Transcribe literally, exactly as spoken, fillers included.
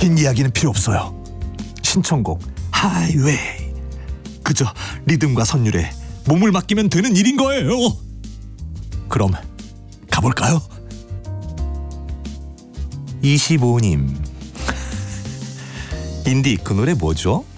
긴 이야기는 필요 없어요. 신청곡 하이웨이. 그저 리듬과 선율에 몸을 맡기면 되는 일인 거예요. 그럼 가볼까요? 이십오 님 인디 그 노래 뭐죠?